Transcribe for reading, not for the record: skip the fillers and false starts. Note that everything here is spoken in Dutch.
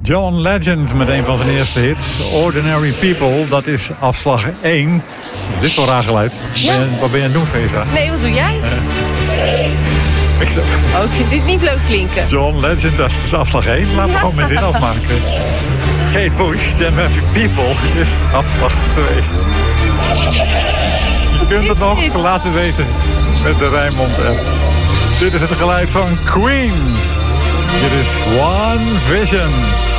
John Legend met een van zijn eerste hits. Ordinary People, dat is afslag 1. Is dit wel raar geluid? Ja. Wat ben je aan het doen, Feza? Nee, wat doe jij? Ik vind dit niet leuk klinken. John Legend, dat is dus afslag 1. Laten we gewoon mijn zin afmaken. Kate Bush, Damn Happy People, is afslag 2. Je kunt het nog laten weten met de Rijnmond-app. Dit is het geluid van Queen. Dit is One Vision.